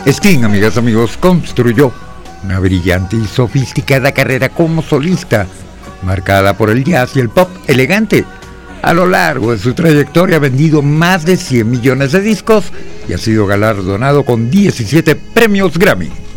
Sting, amigas, amigos, construyó una brillante y sofisticada carrera como solista, marcada por el jazz y el pop elegante. A lo largo de su trayectoria ha vendido más de 100 millones de discos y ha sido galardonado con 17 premios Grammy.